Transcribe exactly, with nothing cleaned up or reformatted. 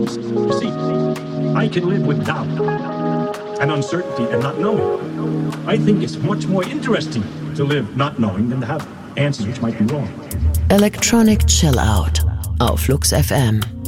this. You see, I can live with doubt and uncertainty and not knowing. I think it's much more interesting to live not knowing than to have answers which might be wrong. Electronic Chill Out auf Flux F M.